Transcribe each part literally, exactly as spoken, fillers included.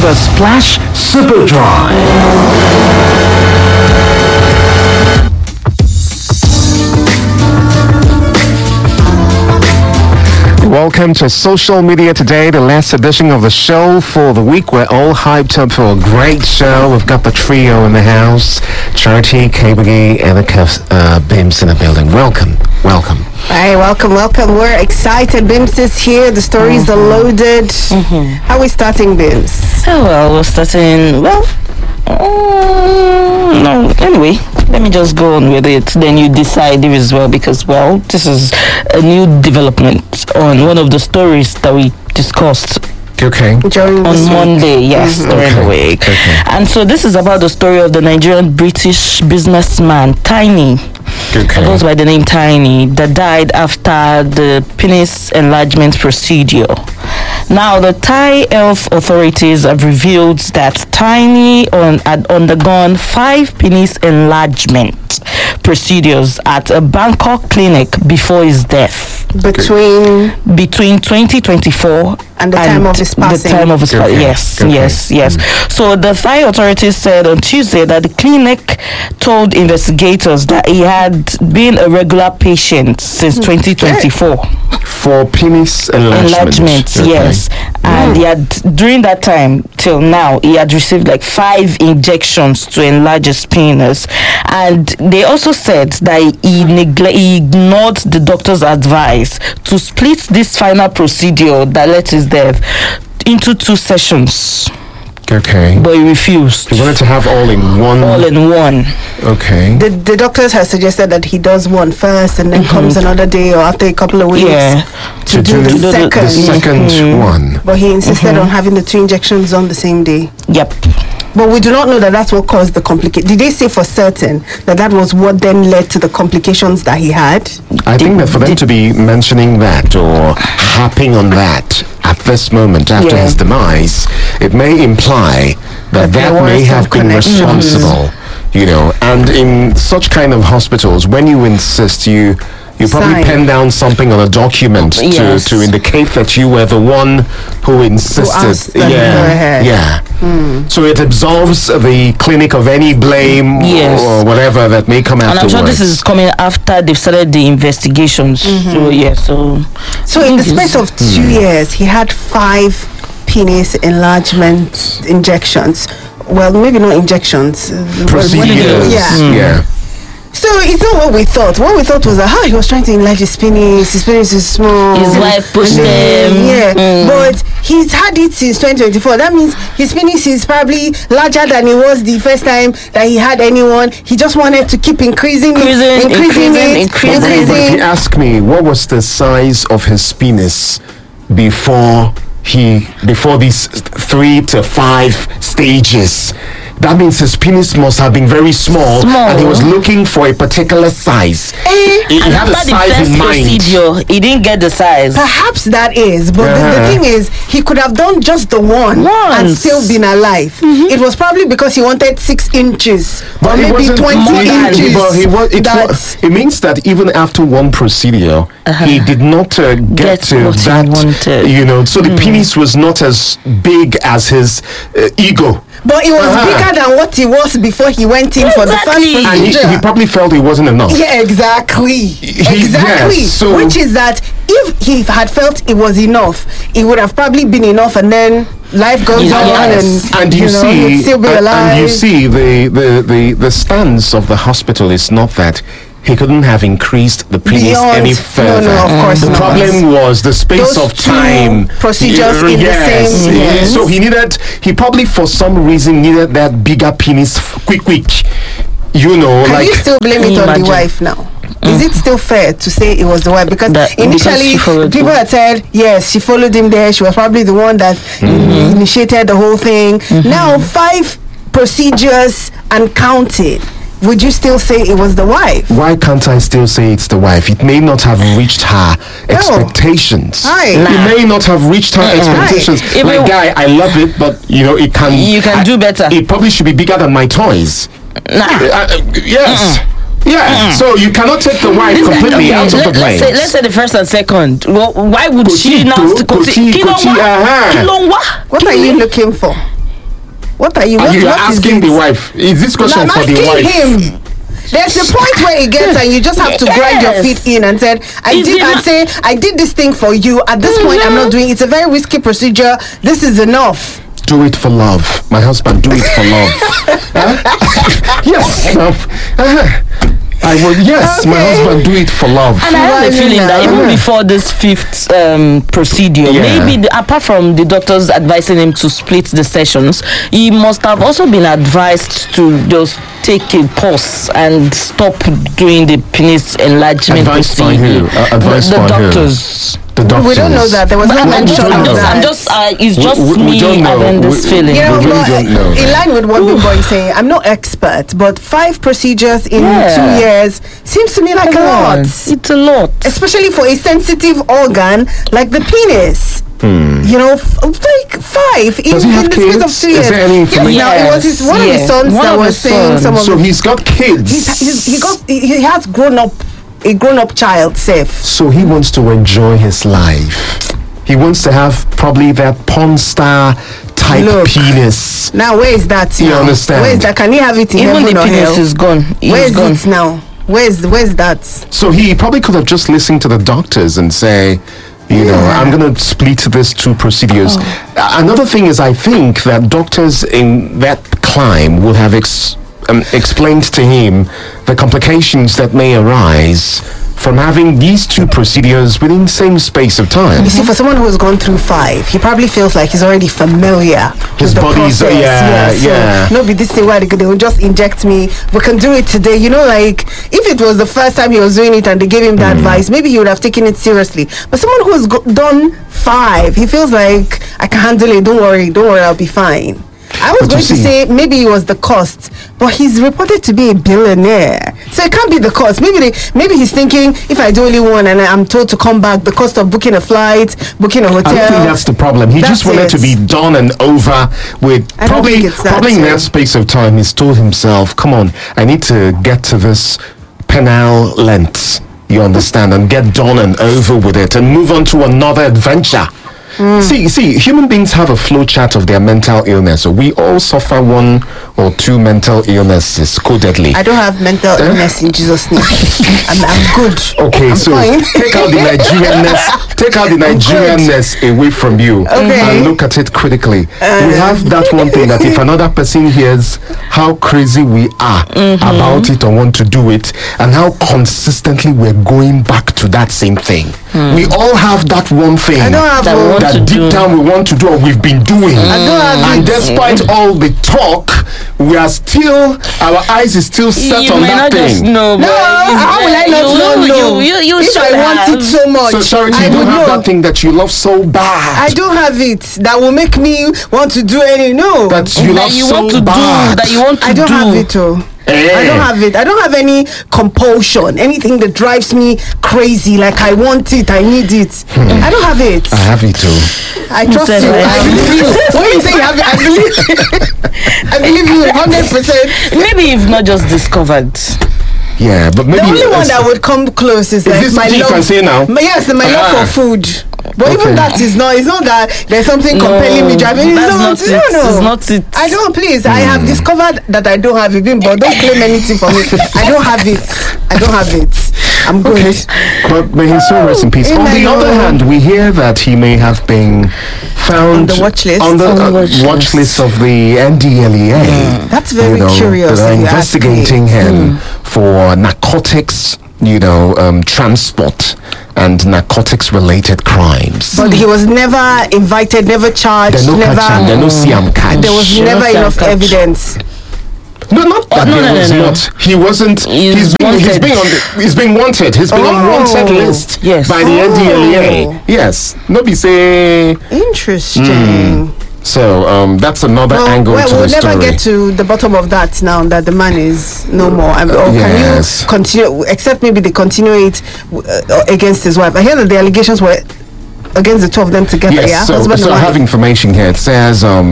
the Splash Super Drive. Welcome to Social Media Today, the last edition of the show for the week. We're all hyped up for a great show. We've got the trio in the house, Charity, K-Boogie, and the Cuffs, uh, Bims in the building. Welcome, welcome. Hi, welcome, welcome. We're excited. Bims is here. The stories mm-hmm. are loaded. Mm-hmm. How are we starting, Bims? Oh, well, we're starting, well, um, no, anyway. Let me just go on with it. Then you decide if as well, because, well, this is a new development on one of the stories that we discussed. Okay. During on Monday, week. yes, mm-hmm. during okay. the week. Okay. And so this is about the story of the Nigerian British businessman, Tiny. Okay. That goes by the name Tiny, that died after the penis enlargement procedure. Now, the Thai health authorities have revealed that Tiny on, had undergone five penis enlargement procedures at a Bangkok clinic before his death. Between between twenty twenty-four and the time of his passing. The time of his okay. passing. Yes, okay. yes, yes. Mm. So the Thai authorities said on Tuesday that the clinic told investigators that he had been a regular patient since mm. twenty twenty-four. For penis enlargement. Enlargement, okay. yes. And mm. he had, during that time till now, he had received like five injections to enlarge his penis. And they also said that he, negle- he ignored the doctor's advice to split this final procedure that led to his death into two sessions. Okay. But he refused. He wanted to have all in one. All in one. Okay. The, the doctors have suggested that he does one first and then mm-hmm. comes another day or after a couple of weeks yeah. to, to do, do the, the second, the second mm-hmm. one. But he insisted mm-hmm. on having the two injections on the same day. Yep. But we do not know that that's what caused the complication. Did they say for certain that that was what then led to the complications that he had? I think that for them to be mentioning that or harping on that at this moment after Yeah. his demise, it may imply that That there that may was some have been connection. responsible, you know. And in such kind of hospitals, when you insist, you you probably Sign. pen down something on a document Yes. to, to indicate that you were the one who insisted. asked them to yeah, go ahead. yeah. So it absolves the clinic of any blame Yes. or whatever that may come And afterwards. I'm sure this is coming after they've started the investigations. So, yeah, so... So in the space of two Hmm. years, he had five penis enlargement injections. Well, maybe not injections. uh, what- what do you- procedures. Yeah. yeah. So it's not what we thought. What we thought was that ah, he was trying to enlarge his penis. His penis is small. His wife pushed And then- him. Yeah, Mm. but he's had it since twenty twenty-four. That means his penis is probably larger than it was the first time that he had anyone. He just wanted to keep increasing, Increasing, it, increasing, increasing, it, increasing. But if increasing. you ask me, what was the size of his penis before he before these three to five stages? That means his penis must have been very small, Small. and he was looking for a particular size. Eh, He, he And had a after the size first in mind. procedure, he didn't get the size. Perhaps that is, but the, the Uh-huh. thing is, he could have done just the one and Once. still been alive. It was probably because he wanted six inches or But it maybe wasn't twenty more than- inches. But he was, it, That- was, it means that even after one procedure, he did not uh, get, Get to what he that. wanted. You know, so the penis was not as big as his uh, ego. But it was Uh-huh. bigger than what he was before he went in for the first Exactly. And he, procedure. he probably felt it wasn't enough. Yeah, exactly. He- Exactly. yes, so- Which is that if he had felt it was enough, it would have probably been enough, and then life goes Yes. on, and, And you, know, see, he'd still be and- alive. and you see, the, the, the, the stance of the hospital is not that he couldn't have increased the penis Beyond- any no, further. no, of course the not. problem was the space Those of two time. procedures Yeah, in the yes. same- Yeah. yes. So he needed, he probably for some reason needed that bigger penis f- quick, quick. You know, Can like. you still blame Can it you on imagine? the wife now? Is it still fair to say it was the wife? Because That- because initially she followed people him. had said, yes, she followed him there. She was probably the one that initiated the whole thing. Now, five procedures and counting. Would you still say it was the wife? Why can't I still say it's the wife? It may not have reached her expectations. Aye. It Nah. may not have reached her expectations. Even- Like, guy, I love it, but you know, it can. You can I- do better. It probably should be bigger than my toys. Nah. Uh, uh, yes. Yeah. So you cannot take the wife completely Okay, out of let, the let's plane. say let's say the first and second. Well, why would she Koti now to, st- Koti- Koti, Kí ló Koti, wá? uh-huh. Kí ló wá? What are you looking for? What are you? Are What, you what is asking it? the wife? Is this question I'm for the asking wife? him. There's a point where it gets and you just have to grind your Yes. feet in and said, I Is did it and ma- say, I did this thing for you. At this point, I'm not doing it. It's a very risky procedure. This is enough. Do it for love. My husband, do it for love. Huh? Yes. Um, uh, I will, yes, my Okay. husband, do it for love. And I have the Why feeling that not? even before this fifth um, procedure, Yeah. maybe the, apart from the doctors advising him to split the sessions, he must have also been advised to just take a pause and stop doing the penis enlargement Advised by procedure. who? Uh, advised the by who? doctors. The doctors. We don't know that. There was no I'm mention just, I'm of just, that. I'm just, uh, it's We- just we- we me don't know. having this We- feeling. You know, We really but don't know in that. line with what Big Boy is saying, I'm no expert, but five procedures in Yeah. two years seems to me like a lot. It's a lot. Especially for a sensitive organ like the penis. You know, f- like five in, Hmm. Does he in have the space of kids? two Is years. there any Yes, information? now it was his one of his Yes, sons one that of was his saying some of So he's got kids. he's, he's, he got he, he has grown up a grown up child safe. So he wants to enjoy his life. He wants to have probably that porn star type Look. penis. Now where is that? You now? understand? Where is that? Can he have it in Even heaven the or penis hell? is gone. It's Where is gone. it now? Where's where's that? So he probably could have just listened to the doctors and say, you know, I'm going to split these two procedures. Uh, Another thing is, I think that doctors in that climb would have ex- um, explained to him the complications that may arise from having these two procedures within the same space of time. You see, for someone who has gone through five, he probably feels like he's already familiar His with the body's- process. yeah, so yeah. No, be this thing where they could- they will just inject me. We can do it today. You know, like if it was the first time he was doing it and they gave him the advice, maybe he would have taken it seriously. But someone who has go- done five, he feels like I can handle it. Don't worry, don't worry, I'll be fine. I was But you going to see- say maybe it was the cost, but he's reported to be a billionaire, so it can't be the cost. Maybe they, maybe he's thinking if I do only one and I'm told to come back, the cost of booking a flight, booking a hotel. I don't think that's the problem. He just That's wanted it. to be done and over with. I don't Probably, think it's that, probably in so- that space of time, he's told himself, "Come on, I need to get to this penile length." You understand, and get done and over with it, and move on to another adventure. See, see, human beings have a flow chart of their mental illness. So we all suffer one or two mental illnesses codedly. I don't have mental illness in Jesus' name. I'm, I'm good. Okay, I'm so fine. take out the Nigerianness, take out the Nigerianness away from you, Okay. and look at it critically. we have that one thing that if another person hears how crazy we are about it or want to do it, and how consistently we're going back to that same thing, we all have that one thing I don't have That one. one- that to deep do. down we want to do or we've been doing. I don't have And it. despite all the talk, we are still, our eyes is still set you on may that not thing. just know. No, but it's how will I there. not you, know? No. You, you, you if should I want have. it so much, So Charity, I you don't would have know. that thing that you love so bad. I don't have it that will make me want to do any. No, that you love that you so want to bad. do. That you want to I don't do. have it. Oh. Eh. I don't have it. I don't have any compulsion, anything that drives me crazy. Like I want it, I need it. I don't have it. I have it too. I trust said you. I I have believe you. When you say you have it, I believe. I believe you hundred percent. Maybe you've not just discovered. Yeah, but maybe The only one it's- that would come close is, Is like this my something you love. can say now? My, yes, my love Ah. for food. But Okay. even that is not. It's not that there's something No, compelling me driving. It's that's not, not no, it. no. It's not it. I don't. Please, I have discovered that I don't have it, but don't claim anything for me. I don't have it. I don't have it. I'm good. But may his soul rest in peace. Oh, On the amen. other hand, we hear that he may have been found On the watch list? on the On the uh, watch watch list. list of the N D L E A. That's very you know, curious That are if you ask me. investigating him for narcotics, you know, um, transport and narcotics-related crimes. But he was never invited, never charged, There no never. catch and there no Siam catch. There was Sure, never Siam enough catch. evidence. No, not that no, he no, no, was no. not. He wasn't. He's he's been. He's wanted. been on. The, he's been wanted. He's been on Oh. wanted list Yes. by the N D L E A. Oh. Yes. No, be say. Interesting. So um, that's another Well, angle well, to we'll the never story. get to the bottom of that now that the man is no more. I mean, or Yes. can you continue? Except maybe they continue it uh, against his wife. I hear that the allegations were against the two of them together. Yes, yeah, so, husband so and I wife. have information here. It says um,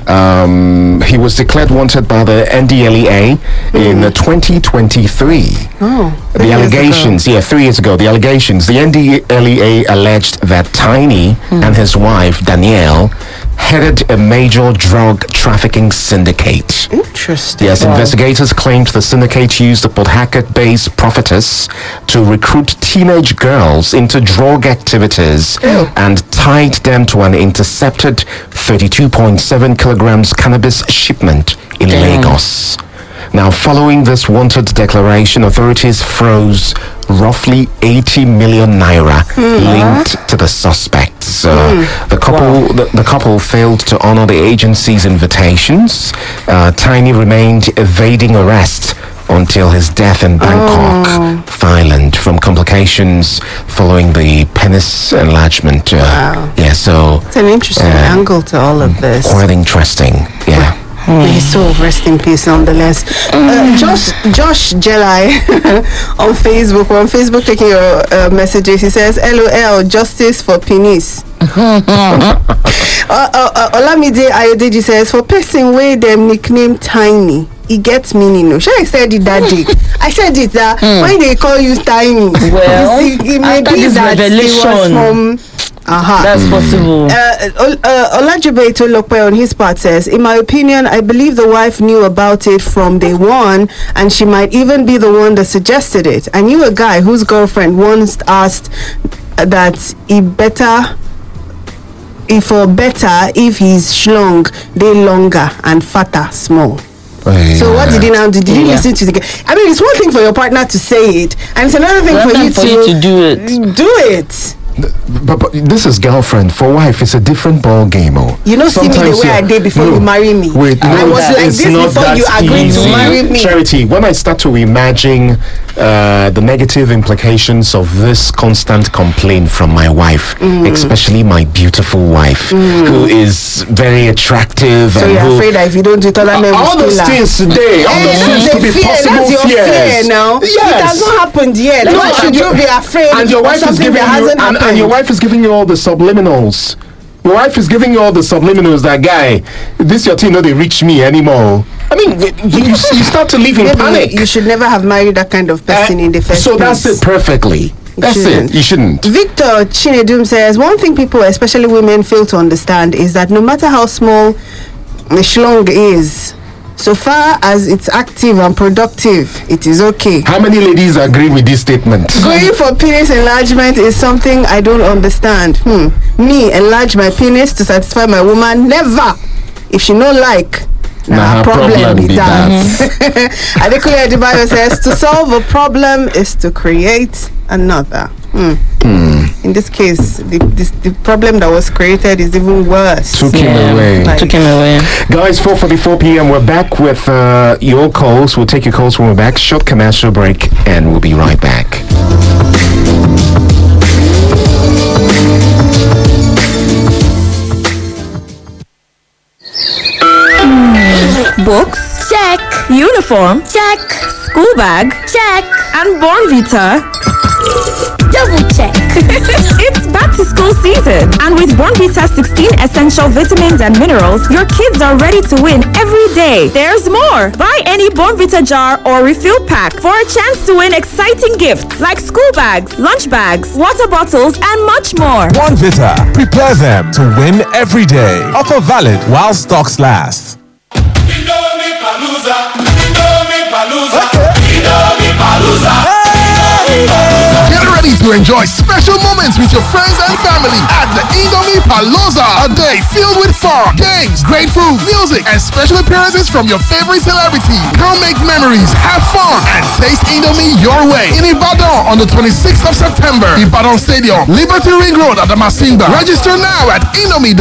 Um, he was declared wanted by the N D L E A in uh, twenty twenty-three. Oh, three the years allegations, yeah, three years ago, the allegations, the N D L E A alleged that Tiny and his wife, Danielle, headed a major drug trafficking syndicate. Interesting. Yes, investigators claimed the syndicate used the Port Harcourt-based prophetess to recruit teenage girls into drug activities and tied them to an intercepted thirty-two point seven kilograms cannabis shipment in Damn. Lagos. Now, following this wanted declaration, authorities froze roughly eighty million naira linked to the suspects. Uh, the couple, the, the couple failed to honor the agency's invitations. Uh, Tiny remained evading arrest until his death in Bangkok, Thailand, from complications following the penis enlargement. Uh, Wow. Yeah, so It's an interesting uh, angle to all of this. quite interesting. Yeah. May his soul rest in peace, nonetheless. Uh, Josh Josh Jelai on Facebook, we're on Facebook taking your uh, messages. He says, "L O L, justice for penis." uh, uh, uh, Olamide Ayodeji says, "For person where them nickname Tiny, it gets meaning." No, sure, I said it that day. I said it that when they call you Tiny, Well, you see, it may after be this that it was revelation. from. Aha. That's possible. Uh, Ol- uh, Olajibe Tolope on his part says, "In my opinion, I believe the wife knew about it from day one, and she might even be the one that suggested it. I knew a guy whose girlfriend once asked that he better, if or better, if he's schlong, they longer and fatter small." So what did he now do? Did he Yeah. listen to the guy? I mean, it's one thing for your partner to say it, and it's another thing for, Another you, for to, you to do it. do it. But, but this is girlfriend. For wife, it's a different ball game. Oh, You know, see me the Sometimes, way I yeah, did before no, you marry me. Wait, I no, was like it's this not before that you agreed easy. to marry me. Charity, when I start to imagine uh, the negative implications of this constant complaint from my wife, Mm. especially my beautiful wife, who is very attractive So and you're who, afraid that if you don't do it, all Uh, all those things today, all Eh, those things that's could the be fear. possible That's your fears. fear now. Yes. It has not happened yet. No, Why should and you your- be afraid and your of wife is something giving that you hasn't and, happened? and your wife is giving you all the subliminals. Your wife is giving you all the subliminals. That guy, this your thing, no, they reach me anymore. I mean, you, you, you start to live in Maybe panic. you should never have married that kind of person Uh, in the first so place. that's it perfectly. That's shouldn't. it. You shouldn't. Victor Chinedum says, one thing people, especially women, fail to understand is that no matter how small the schlong is, so far as it's active and productive, it is okay. How many ladies agree with this statement? Going for penis enlargement is something I don't understand. Hmm. Me enlarge my penis to satisfy my woman? Never. If she no like, Nah, nah, her problem, problem be be that. Adekunle Adebayo says to solve a problem is to create another. Hmm. In this case, the, this, the problem that was created is even worse. Took him Yeah. away. Like- Took him away. Guys, four forty-four p.m. We're back with uh, your calls. We'll take your calls when we're back. Short commercial break, and we'll be right back. Books? Check. Uniform? Check. School bag? Check. And Born Vita? Double check. It's back to school season. And with Born Vita's sixteen essential vitamins and minerals, your kids are ready to win every day. There's more. Buy any Born Vita jar or refill pack for a chance to win exciting gifts like school bags, lunch bags, water bottles, and much more. One Vita. Prepare them to win every day. Offer valid while stocks last. Indomie Palooza, Indomie Palooza, Indomie Palooza. Get ready to enjoy special moments with your friends and family at the Indomie Palooza. A day filled with fun, games, great food, music, and special appearances from your favorite celebrities. Come make memories, have fun, and taste Indomie your way. In Ibadan on the twenty-sixth of September, Ibadan Stadium, Liberty Ring Road at the Masimba. Register now at Indomie.